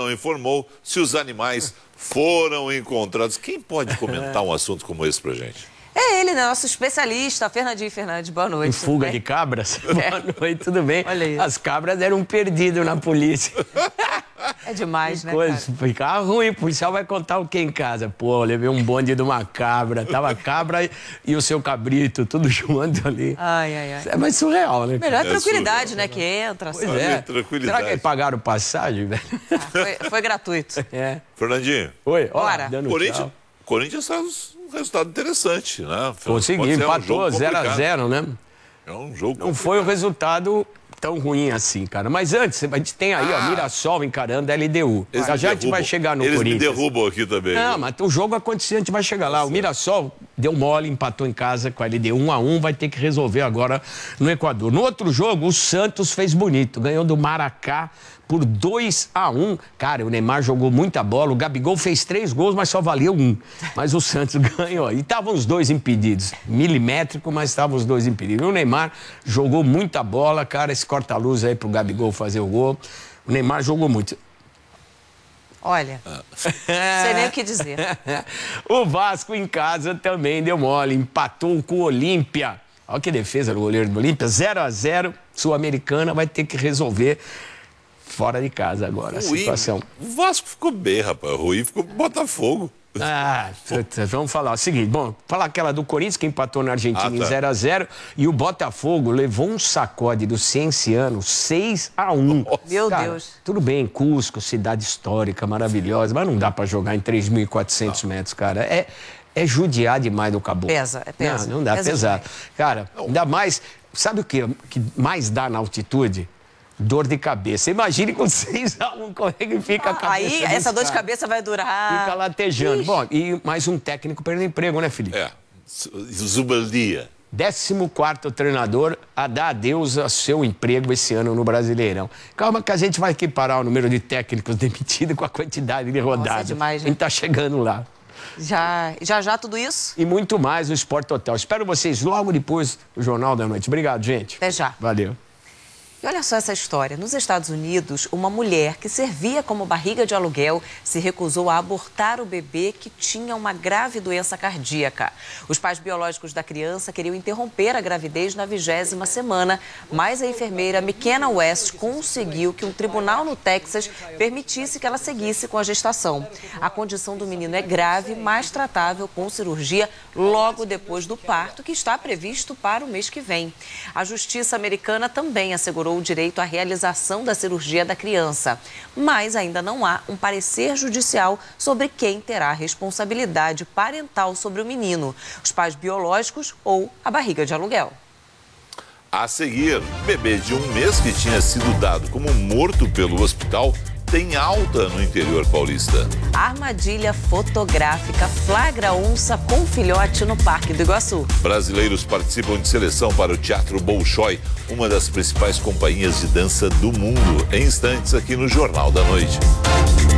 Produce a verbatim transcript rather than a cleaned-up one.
não informou se os animais foram encontrados. Quem pode comentar um assunto como esse pra gente? É ele, né? Nosso especialista, Fernandinho Fernandes. Boa noite. Em fuga de cabras? É. Boa noite, tudo bem? Olha isso. As cabras eram perdidas na polícia. É demais, que né, coisa, cara? Fica ruim, o policial vai contar o que em casa? Pô, eu levei um bonde de uma cabra, tava a cabra e, e o seu cabrito, tudo junto ali. Ai, ai, ai. É mais surreal, né? Melhor É tranquilidade, surreal, né, que entra. Pois assim. é. Tranquilidade. Será que pagaram passagem, velho? Ah, foi, foi gratuito. É. Fernandinho, Oi, ó, Bora. dando Corinthians, tchau. Corinthians faz um resultado interessante, né? Consegui, Pode ser um empatou jogo zero a complicado. zero, né? É um jogo Não foi um resultado tão ruim assim, cara. Mas antes, a gente tem aí, ó, Mirassol encarando a L D U. Eles Já me já a gente vai derrubam. chegar no Eles Corinthians. me derrubam aqui também. Não, mas o jogo aconteceu, a gente vai chegar lá. O Mirassol deu mole, empatou em casa com a L D U, um a um, vai ter que resolver agora no Equador. No outro jogo, o Santos fez bonito, ganhou do Maracá por dois a um. Cara, o Neymar jogou muita bola, o Gabigol fez três gols, mas só valeu um. Mas o Santos ganhou. E estavam os dois impedidos. Milimétrico, mas estavam os dois impedidos. E o Neymar jogou muita bola, cara, esse corta-luz aí pro Gabigol fazer o gol. O Neymar jogou muito. Olha, não sei nem o que dizer. O Vasco em casa também deu mole, empatou com o Olímpia. Olha que defesa do goleiro do Olímpia, zero a zero, Sul-Americana vai ter que resolver fora de casa agora a Ruim. situação. O Vasco ficou bem, rapaz. O Rui ficou pro Botafogo. Ah, vamos falar o seguinte, bom, falar aquela do Corinthians que empatou na Argentina Ah, tá. em zero a zero e o Botafogo levou um sacode do Cienciano seis a um. Meu Cara, Deus. tudo bem, Cusco, cidade histórica, maravilhosa, mas não dá pra jogar em três mil e quatrocentos metros, cara. É, é judiar demais do caboclo. Pesa, é pesa. Não, não dá, Pesa pesado. Cara, ainda mais, sabe o que, que mais dá na altitude? Dor de cabeça. Imagine com seis a um como é que fica a Ah, cabeça. aí, dos essa dor de caras. cabeça vai durar... Fica latejando. Ixi. Bom, e mais um técnico perdeu emprego, né, Felipe? É. Zubaldia. décimo quarto treinador a dar adeus ao seu emprego esse ano no Brasileirão. Calma que a gente vai equiparar o número de técnicos demitidos com a quantidade de rodadas. é demais, né? A gente tá chegando lá. Já, já, já tudo isso? E muito mais no Sport Total. Espero vocês logo depois do Jornal da Noite. Obrigado, gente. Até já. Valeu. E olha só essa história. Nos Estados Unidos, uma mulher que servia como barriga de aluguel se recusou a abortar o bebê que tinha uma grave doença cardíaca. Os pais biológicos da criança queriam interromper a gravidez na vigésima semana, mas a enfermeira McKenna West conseguiu que um tribunal no Texas permitisse que ela seguisse com a gestação. A condição do menino é grave, mas tratável com cirurgia logo depois do parto, que está previsto para o mês que vem. A justiça americana também assegurou o direito à realização da cirurgia da criança, mas ainda não há um parecer judicial sobre quem terá a responsabilidade parental sobre o menino, os pais biológicos ou a barriga de aluguel. A seguir, bebê de um mês que tinha sido dado como morto pelo hospital tem alta no interior paulista. A armadilha fotográfica flagra onça com filhote no Parque do Iguaçu. Brasileiros participam de seleção para o Teatro Bolshoi, uma das principais companhias de dança do mundo. Em instantes aqui no Jornal da Noite.